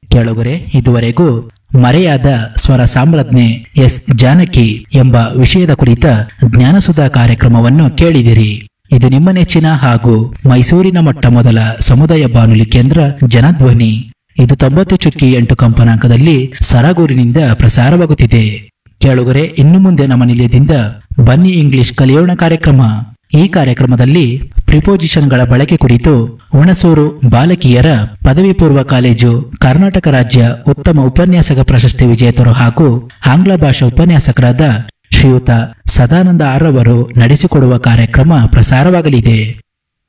ಕೆಳಗರೆ ಇದುವರೆಗೂ ಮರೆಯಾದ ಸ್ವರ ಸಾಮ್ರಾಜ್ಞೆ ಎಸ್ ಜಾನಕಿ ಎಂಬ ವಿಷಯದ ಕುರಿತ ಜ್ಞಾನಸುಧಾ ಕಾರ್ಯಕ್ರಮವನ್ನು ಕೇಳಿದಿರಿ. ಇದು ನಿಮ್ಮ ನೆಚ್ಚಿನ ಹಾಗೂ ಮೈಸೂರಿನ ಮೊಟ್ಟ ಮೊದಲ ಸಮುದಾಯ ಬಾನುಲಿ ಕೇಂದ್ರ ಜನಧ್ವನಿ. ಇದು 90.8 ಕಂಪನಾಂಕದಲ್ಲಿ ಸರಗೂರಿನಿಂದ ಪ್ರಸಾರವಾಗುತ್ತಿದೆ. ಕೇಳುಗರೆ, ಇನ್ನು ಮುಂದೆ ನಮ್ಮ ನಿಲಯದಿಂದ ಬನ್ನಿ ಇಂಗ್ಲಿಷ್ ಕಲಿಯೋಣ ಕಾರ್ಯಕ್ರಮ. ಈ ಕಾರ್ಯಕ್ರಮದಲ್ಲಿ ಪ್ರಿಪೋಸಿಷನ್ಗಳ ಬಳಕೆ ಕುರಿತು ಹುಣಸೂರು ಬಾಲಕಿಯರ ಪದವಿ ಪೂರ್ವ ಕಾಲೇಜು ಕರ್ನಾಟಕ ರಾಜ್ಯ ಉತ್ತಮ ಉಪನ್ಯಾಸಕ ಪ್ರಶಸ್ತಿ ವಿಜೇತರು ಹಾಗೂ ಆಂಗ್ಲ ಭಾಷಾ ಉಪನ್ಯಾಸಕರಾದ ಶ್ರೀಯುತ ಸದಾನಂದ ಆರ್ ಅವರು ನಡೆಸಿಕೊಡುವ ಕಾರ್ಯಕ್ರಮ ಪ್ರಸಾರವಾಗಲಿದೆ.